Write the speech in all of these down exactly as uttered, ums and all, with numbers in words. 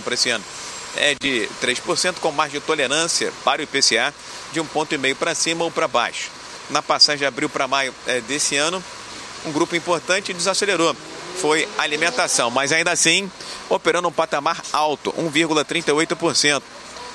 para esse ano é de três por cento, com margem de tolerância para o I P C A de um ponto e meio para cima ou para baixo. Na passagem de abril para maio é, desse ano, um grupo importante desacelerou. Foi alimentação, mas ainda assim operando um patamar alto, um vírgula trinta e oito por cento.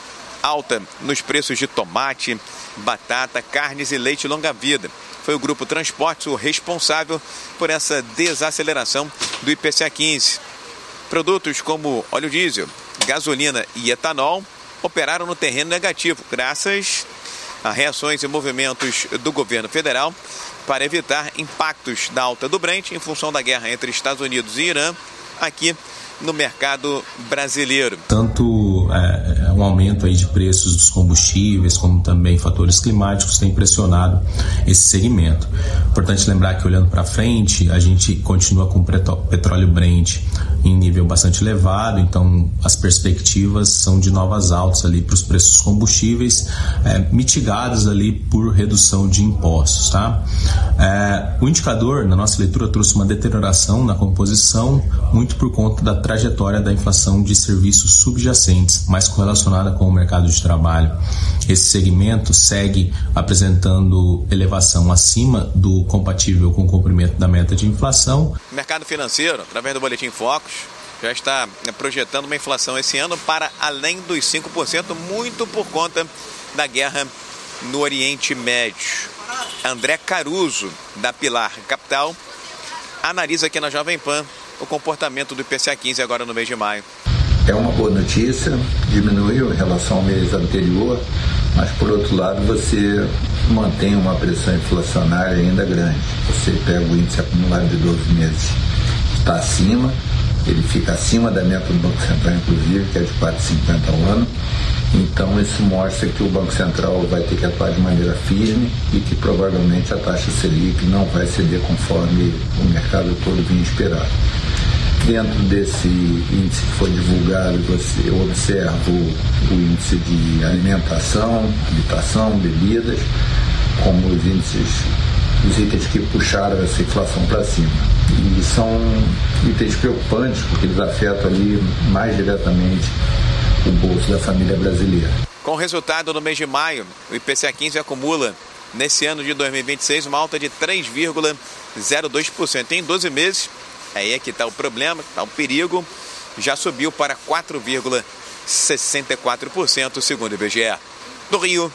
Alta nos preços de tomate, batata, carnes e leite longa-vida. Foi o grupo Transportes o responsável por essa desaceleração do I P C A quinze. Produtos como óleo diesel, gasolina e etanol operaram no terreno negativo, graças a reações e movimentos do governo federal para evitar impactos da alta do Brent em função da guerra entre Estados Unidos e Irã aqui no mercado brasileiro. Tanto é, um aumento aí de preços dos combustíveis, como também fatores climáticos, tem pressionado esse segmento. Importante lembrar que, olhando para frente, a gente continua com o petróleo Brent em nível bastante elevado, então as perspectivas são de novas altas ali para os preços dos combustíveis, é, mitigados ali por redução de impostos, tá? É, o indicador, na nossa leitura, trouxe uma deterioração na composição, muito por conta da trajetória da inflação de serviços subjacentes, mais correlacionada com o mercado de trabalho. Esse segmento segue apresentando elevação acima do compatível com o cumprimento da meta de inflação. O mercado financeiro, através do Boletim Focus, já está projetando uma inflação esse ano para além dos cinco por cento, muito por conta da guerra no Oriente Médio. André Caruso, da Pilar Capital, analisa aqui na Jovem Pan o comportamento do I P C A quinze agora no mês de maio. É uma boa notícia, diminuiu em relação ao mês anterior, mas por outro lado você mantém uma pressão inflacionária ainda grande. Você pega o índice acumulado de doze meses, está acima, ele fica acima da meta do Banco Central, inclusive, que é de quatro vírgula cinquenta ao ano. Então isso mostra que o Banco Central vai ter que atuar de maneira firme e que provavelmente a taxa Selic não vai ceder conforme o mercado todo vinha esperar. Dentro desse índice que foi divulgado, você observa o, o índice de alimentação, habitação, bebidas, como os índices, os itens que puxaram essa inflação para cima. E são itens preocupantes, porque eles afetam ali mais diretamente o bolso da família brasileira. Com o resultado no mês de maio, o I P C A quinze acumula, nesse ano de dois mil e vinte e seis, uma alta de três vírgula zero dois por cento. Em doze meses, aí é que está o problema, está o perigo, já subiu para quatro vírgula sessenta e quatro por cento, segundo o I B G E. Do Rio,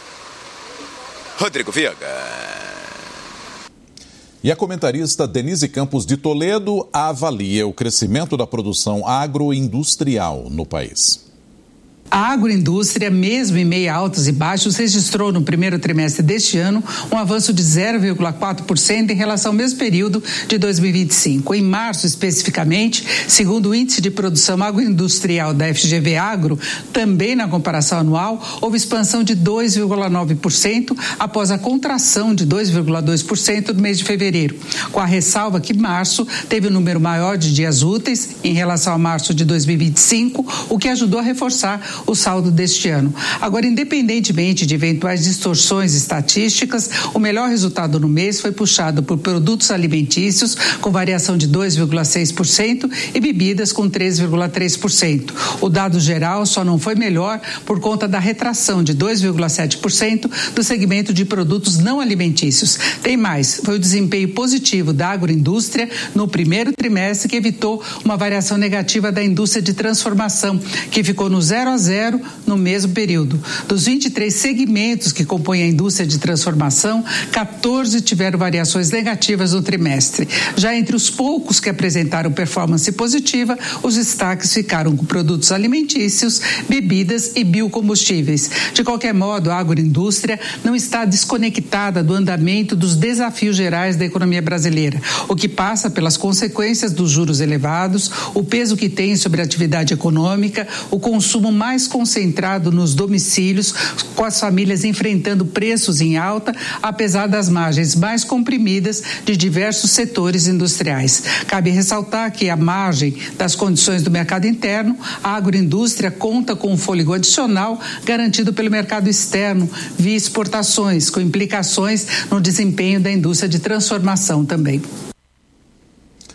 Rodrigo Viga. E a comentarista Denise Campos de Toledo avalia o crescimento da produção agroindustrial no país. A agroindústria, mesmo em meio a altos e baixos, registrou no primeiro trimestre deste ano um avanço de zero vírgula quatro por cento em relação ao mesmo período de dois mil e vinte e cinco. Em março, especificamente, segundo o Índice de Produção Agroindustrial da F G V Agro, também na comparação anual, houve expansão de dois vírgula nove por cento após a contração de dois vírgula dois por cento no mês de fevereiro, com a ressalva que março teve um número maior de dias úteis em relação a março de dois mil e vinte e cinco, o que ajudou a reforçar o saldo deste ano. Agora, independentemente de eventuais distorções estatísticas, o melhor resultado no mês foi puxado por produtos alimentícios, com variação de dois vírgula seis por cento, e bebidas com três vírgula três por cento. O dado geral só não foi melhor por conta da retração de dois vírgula sete por cento do segmento de produtos não alimentícios. Tem mais, foi o desempenho positivo da agroindústria no primeiro trimestre que evitou uma variação negativa da indústria de transformação, que ficou no zero a zero no mesmo período. Dos vinte e três segmentos que compõem a indústria de transformação, quatorze tiveram variações negativas no trimestre. Já entre os poucos que apresentaram performance positiva, os destaques ficaram com produtos alimentícios, bebidas e biocombustíveis. De qualquer modo, a agroindústria não está desconectada do andamento dos desafios gerais da economia brasileira, o que passa pelas consequências dos juros elevados, o peso que tem sobre a atividade econômica, o consumo mais concentrado nos domicílios, com as famílias enfrentando preços em alta, apesar das margens mais comprimidas de diversos setores industriais. Cabe ressaltar que a margem das condições do mercado interno, a agroindústria conta com um fôlego adicional garantido pelo mercado externo via exportações, com implicações no desempenho da indústria de transformação também.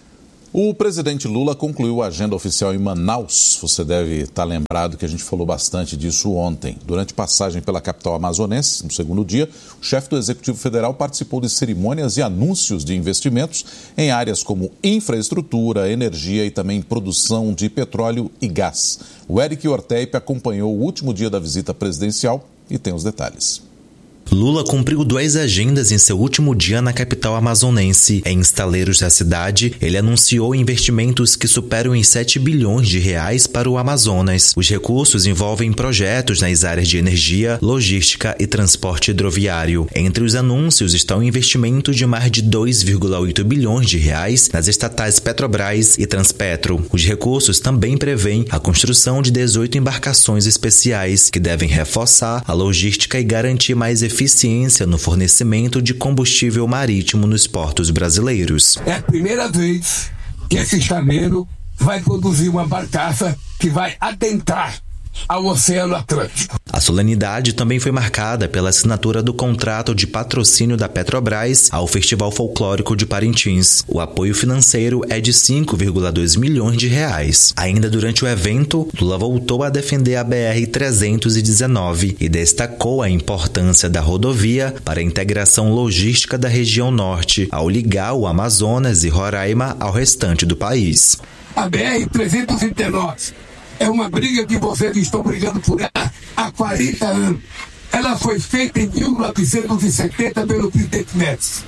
O presidente Lula concluiu a agenda oficial em Manaus. Você deve estar lembrado que a gente falou bastante disso ontem. Durante passagem pela capital amazonense, no segundo dia, o chefe do Executivo Federal participou de cerimônias e anúncios de investimentos em áreas como infraestrutura, energia e também produção de petróleo e gás. O Eric Orteipe acompanhou o último dia da visita presidencial e tem os detalhes. Lula cumpriu duas agendas em seu último dia na capital amazonense. Em estaleiros da cidade, ele anunciou investimentos que superam em sete bilhões de reais para o Amazonas. Os recursos envolvem projetos nas áreas de energia, logística e transporte hidroviário. Entre os anúncios estão investimentos de mais de dois vírgula oito bilhões de reais nas estatais Petrobras e Transpetro. Os recursos também prevêem a construção de dezoito embarcações especiais que devem reforçar a logística e garantir mais eficiência eficiência no fornecimento de combustível marítimo nos portos brasileiros. É a primeira vez que esse estaleiro vai produzir uma barcaça que vai adentrar ao Oceano Atlântico. A solenidade também foi marcada pela assinatura do contrato de patrocínio da Petrobras ao Festival Folclórico de Parintins. O apoio financeiro é de cinco vírgula dois milhões de reais. Ainda durante o evento, Lula voltou a defender a B R trezentos e dezenove e destacou a importância da rodovia para a integração logística da região norte, ao ligar o Amazonas e Roraima ao restante do país. A B R trezentos e dezenove é uma briga que vocês estão brigando por ela há quarenta anos. Ela foi feita em mil novecentos e setenta pelo presidente Médici.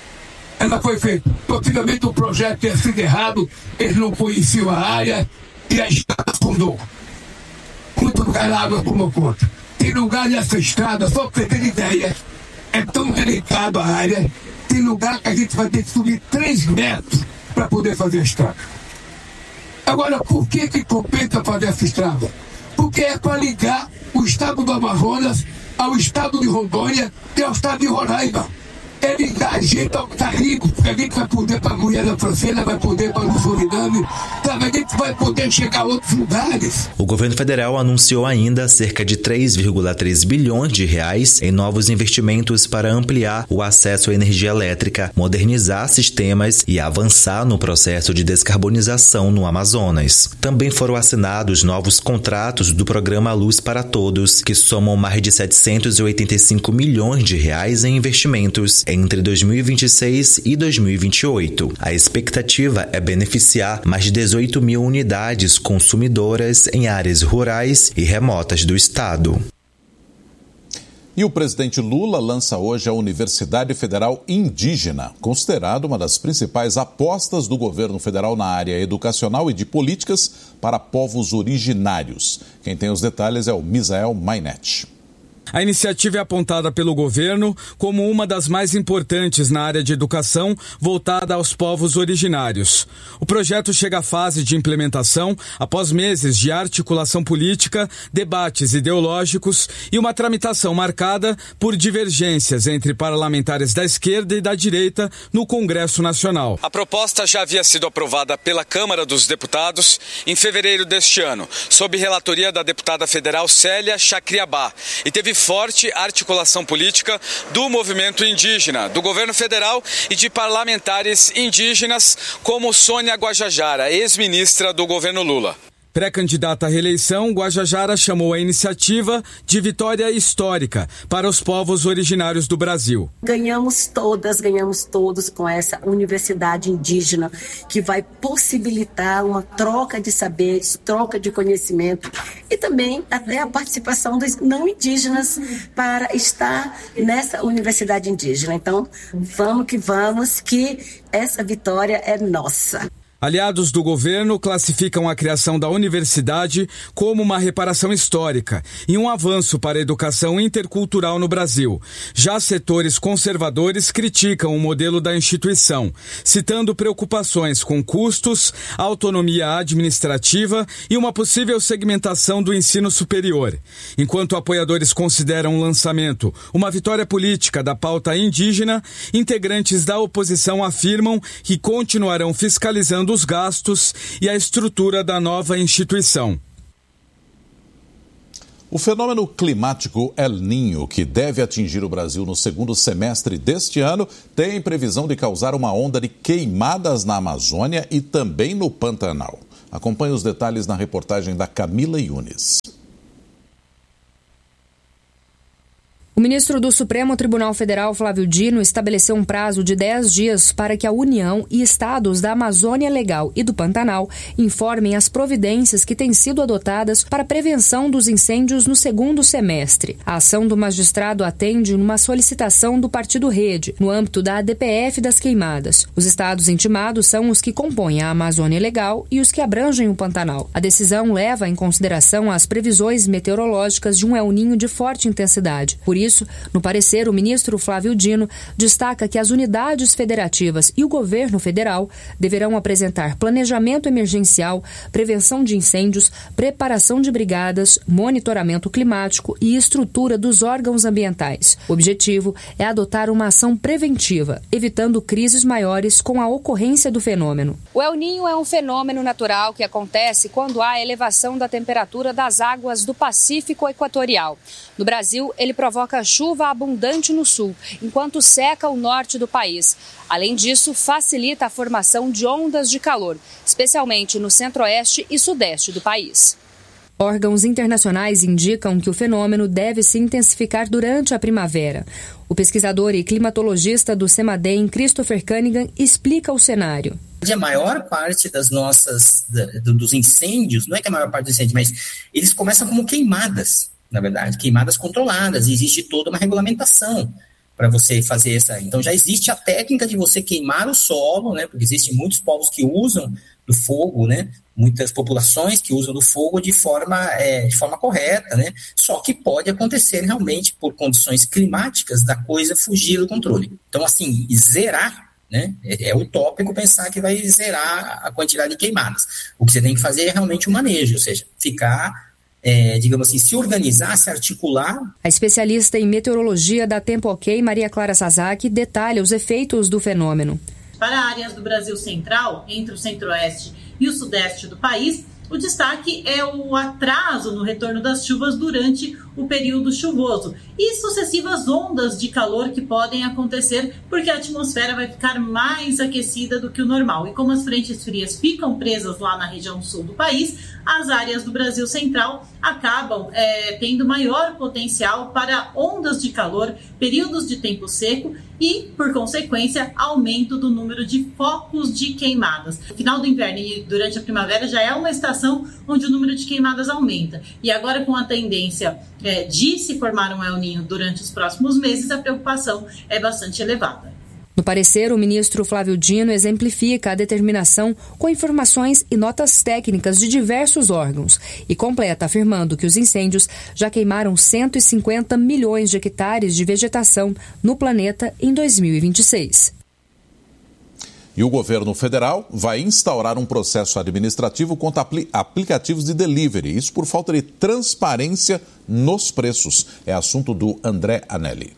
Ela foi feita. Possivelmente o projeto tinha sido errado, eles não conheciam a área e a estrada afundou. Muito lugar a água tomou conta. Tem lugar nessa estrada, só para você ter ideia, é tão delicado a área, tem lugar que a gente vai ter que subir três metros para poder fazer a estrada. Agora, por que que compensa fazer essa estrada? Porque é para ligar o estado do Amazonas ao estado de Rondônia e ao estado de Roraima. É ligar a gente ao Caribe, porque a gente vai poder para a Guiana Francesa, vai poder para o Suriname, sabe? A gente vai poder chegar a outros lugares. O governo federal anunciou ainda cerca de três vírgula três bilhões de reais em novos investimentos para ampliar o acesso à energia elétrica, modernizar sistemas e avançar no processo de descarbonização no Amazonas. Também foram assinados novos contratos do programa Luz para Todos, que somam mais de setecentos e oitenta e cinco milhões de reais em investimentos entre dois mil e vinte e seis e dois mil e vinte e oito. A expectativa é beneficiar mais de dezoito mil unidades consumidoras em áreas rurais e remotas do estado. E o presidente Lula lança hoje a Universidade Federal Indígena, considerada uma das principais apostas do governo federal na área educacional e de políticas para povos originários. Quem tem os detalhes é o Misael Mainet. A iniciativa é apontada pelo governo como uma das mais importantes na área de educação voltada aos povos originários. O projeto chega à fase de implementação após meses de articulação política, debates ideológicos e uma tramitação marcada por divergências entre parlamentares da esquerda e da direita no Congresso Nacional. A proposta já havia sido aprovada pela Câmara dos Deputados em fevereiro deste ano, sob relatoria da deputada federal Célia Chacriabá, e teve forte articulação política do movimento indígena, do governo federal e de parlamentares indígenas como Sônia Guajajara, ex-ministra do governo Lula. Pré-candidata à reeleição, Guajajara chamou a iniciativa de vitória histórica para os povos originários do Brasil. Ganhamos todas, ganhamos todos com essa universidade indígena que vai possibilitar uma troca de saberes, troca de conhecimento e também até a participação dos não indígenas para estar nessa universidade indígena. Então, vamos que vamos, que essa vitória é nossa. Aliados do governo classificam a criação da universidade como uma reparação histórica e um avanço para a educação intercultural no Brasil. Já setores conservadores criticam o modelo da instituição, citando preocupações com custos, autonomia administrativa e uma possível segmentação do ensino superior. Enquanto apoiadores consideram o lançamento uma vitória política da pauta indígena, integrantes da oposição afirmam que continuarão fiscalizando os gastos e a estrutura da nova instituição. O fenômeno climático El Niño, que deve atingir o Brasil no segundo semestre deste ano, tem previsão de causar uma onda de queimadas na Amazônia e também no Pantanal. Acompanhe os detalhes na reportagem da Camila Yunes. O ministro do Supremo Tribunal Federal, Flávio Dino, estabeleceu um prazo de dez dias para que a União e estados da Amazônia Legal e do Pantanal informem as providências que têm sido adotadas para a prevenção dos incêndios no segundo semestre. A ação do magistrado atende numa solicitação do Partido Rede, no âmbito da A D P F das queimadas. Os estados intimados são os que compõem a Amazônia Legal e os que abrangem o Pantanal. A decisão leva em consideração as previsões meteorológicas de um El Niño de forte intensidade. Por isso, no parecer, o ministro Flávio Dino destaca que as unidades federativas e o governo federal deverão apresentar planejamento emergencial, prevenção de incêndios, preparação de brigadas, monitoramento climático e estrutura dos órgãos ambientais. O objetivo é adotar uma ação preventiva, evitando crises maiores com a ocorrência do fenômeno. O El Niño é um fenômeno natural que acontece quando há elevação da temperatura das águas do Pacífico Equatorial. No Brasil, ele provoca chuva abundante no sul, enquanto seca o norte do país. Além disso, facilita a formação de ondas de calor, especialmente no centro-oeste e sudeste do país. Órgãos internacionais indicam que o fenômeno deve se intensificar durante a primavera. O pesquisador e climatologista do CEMADEM, Christopher Cunningham, explica o cenário. A maior parte das nossas, dos incêndios, não é que a maior parte dos incêndios, mas eles começam como queimadas. Na verdade, queimadas controladas, existe toda uma regulamentação para você fazer essa. Então já existe a técnica de você queimar o solo, né? Porque existem muitos povos que usam do fogo, né? Muitas populações que usam do fogo de forma, é, de forma correta, né? Só que pode acontecer realmente por condições climáticas da coisa fugir do controle. Então, assim, zerar, né? É, é utópico pensar que vai zerar a quantidade de queimadas. O que você tem que fazer é realmente um manejo, ou seja, ficar. É, digamos assim, se organizar, se articular. A especialista em meteorologia da Tempo OK, Maria Clara Sasaki, detalha os efeitos do fenômeno. Para áreas do Brasil Central, entre o centro-oeste e o sudeste do país, o destaque é o atraso no retorno das chuvas durante o período chuvoso e sucessivas ondas de calor que podem acontecer porque a atmosfera vai ficar mais aquecida do que o normal. E como as frentes frias ficam presas lá na região sul do país, as áreas do Brasil Central acabam é, tendo maior potencial para ondas de calor, períodos de tempo seco e, por consequência, aumento do número de focos de queimadas. No final do inverno e durante a primavera já é uma estação onde o número de queimadas aumenta. E agora, com a tendência é, de se formar um El Niño durante os próximos meses, a preocupação é bastante elevada. No parecer, o ministro Flávio Dino exemplifica a determinação com informações e notas técnicas de diversos órgãos e completa afirmando que os incêndios já queimaram cento e cinquenta milhões de hectares de vegetação no planeta em dois mil e vinte e seis. E o governo federal vai instaurar um processo administrativo contra apl- aplicativos de delivery. Isso por falta de transparência nos preços. É assunto do André Anelli.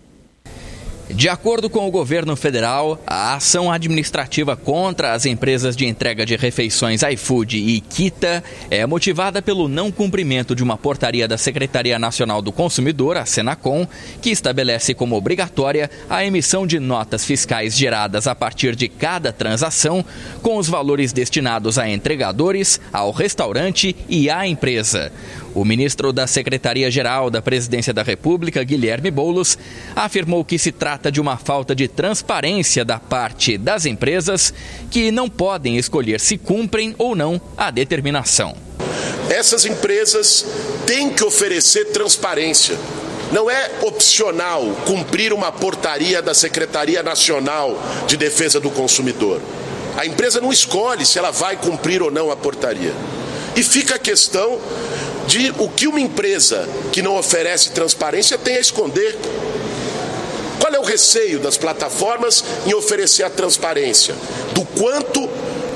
De acordo com o governo federal, a ação administrativa contra as empresas de entrega de refeições iFood e Kita é motivada pelo não cumprimento de uma portaria da Secretaria Nacional do Consumidor, a Senacom, que estabelece como obrigatória a emissão de notas fiscais geradas a partir de cada transação, com os valores destinados a entregadores, ao restaurante e à empresa. O ministro da Secretaria-Geral da Presidência da República, Guilherme Boulos, afirmou que se trata de uma falta de transparência da parte das empresas que não podem escolher se cumprem ou não a determinação. Essas empresas têm que oferecer transparência. Não é opcional cumprir uma portaria da Secretaria Nacional de Defesa do Consumidor. A empresa não escolhe se ela vai cumprir ou não a portaria. E fica a questão de o que uma empresa que não oferece transparência tem a esconder. Qual é o receio das plataformas em oferecer a transparência? Do quanto o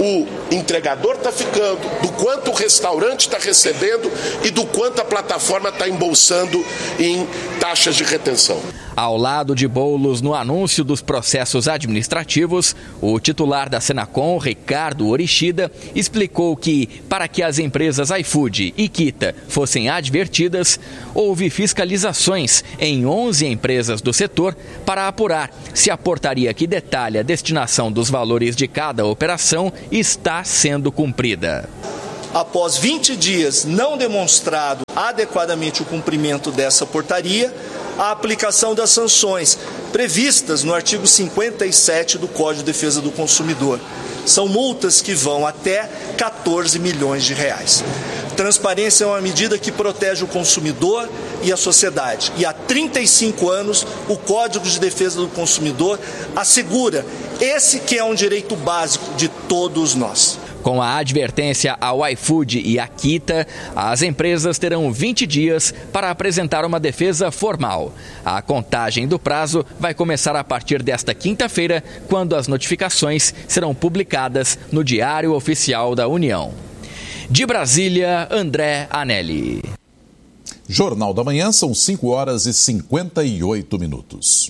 entregador está ficando, do quanto o restaurante está recebendo e do quanto a plataforma está embolsando em taxas de retenção. Ao lado de Boulos, no anúncio dos processos administrativos, o titular da Senacom, Ricardo Orixida, explicou que, para que as empresas iFood e Kita fossem advertidas, houve fiscalizações em onze empresas do setor para apurar se a portaria que detalha a destinação dos valores de cada operação está sendo cumprida. Após vinte dias não demonstrado adequadamente o cumprimento dessa portaria, a aplicação das sanções previstas no artigo cinquenta e sete do Código de Defesa do Consumidor. São multas que vão até quatorze milhões de reais. Transparência é uma medida que protege o consumidor e a sociedade. E há trinta e cinco anos, o Código de Defesa do Consumidor assegura esse que é um direito básico de todos nós. Com a advertência ao iFood e à Kita, as empresas terão vinte dias para apresentar uma defesa formal. A contagem do prazo vai começar a partir desta quinta-feira, quando as notificações serão publicadas no Diário Oficial da União. De Brasília, André Anelli. Jornal da Manhã, são cinco horas e cinquenta e oito minutos.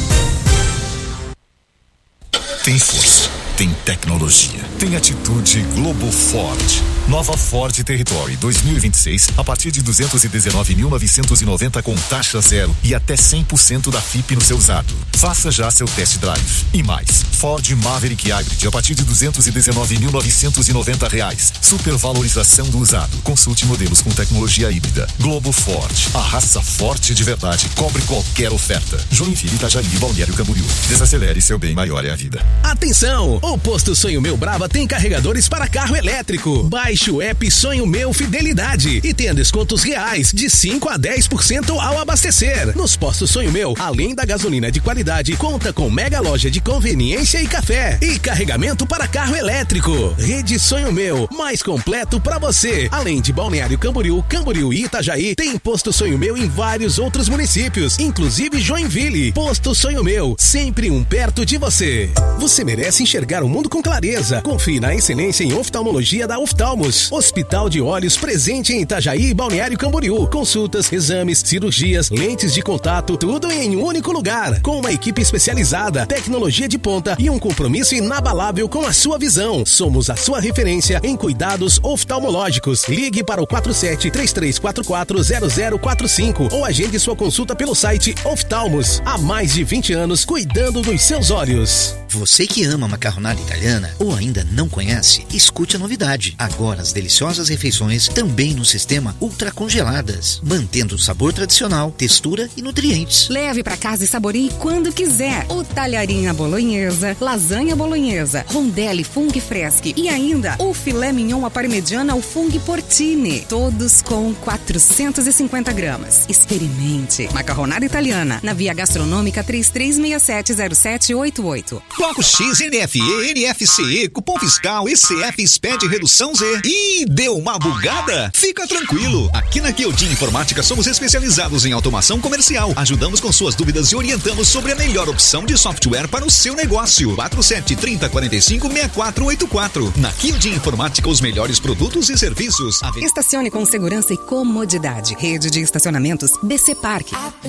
Tem força, tem tecnologia, tem atitude Globo Ford. Nova Ford Territory dois mil e vinte e seis a partir de duzentos e dezenove mil novecentos e noventa com taxa zero e até cem por cento da F I P no seu usado. Faça já seu test drive. E mais, Ford Maverick Hybrid a partir de duzentos e dezenove mil novecentos e noventa reais. Supervalorização do usado. Consulte modelos com tecnologia híbrida. Globo Ford, a raça forte de verdade, cobre qualquer oferta. Joinville, Itajaí, Balneário Camboriú. Desacelere, seu bem maior é a vida. Atenção! O posto Sonho Meu Brava tem carregadores para carro elétrico. Baixe o app Sonho Meu Fidelidade e tenha descontos reais de cinco a dez por cento ao abastecer. Nos postos Sonho Meu, além da gasolina de qualidade, conta com mega loja de conveniência e café e carregamento para carro elétrico. Rede Sonho Meu, mais completo para você. Além de Balneário Camboriú, Camboriú e Itajaí, tem posto Sonho Meu em vários outros municípios, inclusive Joinville. Posto Sonho Meu, sempre um perto de você. Você merece enxergar o mundo com clareza. Confie na excelência em oftalmologia da Oftalmos. Hospital de Olhos presente em Itajaí e Balneário Camboriú. Consultas, exames, cirurgias, lentes de contato, tudo em um único lugar. Com uma equipe especializada, tecnologia de ponta e um compromisso inabalável com a sua visão. Somos a sua referência em cuidados oftalmológicos. Ligue para o quatro sete três três quatro quatro zero zero quatro cinco ou agende sua consulta pelo site Oftalmos. Há mais de vinte anos cuidando dos seus olhos. Você que ama macarronada italiana ou ainda não conhece, escute a novidade. Agora as deliciosas refeições também no sistema ultracongeladas, mantendo o sabor tradicional, textura e nutrientes. Leve para casa e saboreie quando quiser. O talharinha bolonhesa, lasanha bolonhesa, rondelli fung freschi e ainda o filé mignon à parmegiana ao fung porcini. Todos com quatrocentos e cinquenta gramas. Experimente. Macarronada italiana, na Via Gastronômica três três seis sete zero sete oito oito. Bloco X, N F E, N F C E, cupom fiscal, E C F, S P E D, redução Z. Ih, deu uma bugada? Fica tranquilo. Aqui na Kyotin Informática somos especializados em automação comercial. Ajudamos com suas dúvidas e orientamos sobre a melhor opção de software para o seu negócio. quatro sete três zero quatro cinco seis quatro oito quatro. Na Kyotin Informática, os melhores produtos e serviços. Estacione com segurança e comodidade. Rede de estacionamentos B C Park.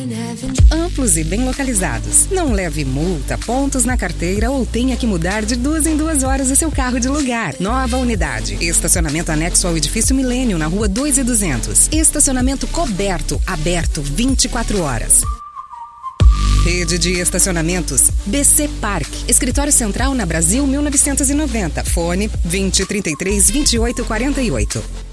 Amplos e bem localizados. Não leve multa, pontos na carteira ou tenha que mudar de duas em duas horas o seu carro de lugar. Nova unidade. Estacionamento anexo ao edifício Milênio, na rua dois e duzentos. Estacionamento coberto, aberto vinte e quatro horas. Rede de estacionamentos B C Park. Escritório Central na Brasil mil novecentos e noventa. Fone vinte, trinta e três, vinte e oito, quarenta e oito.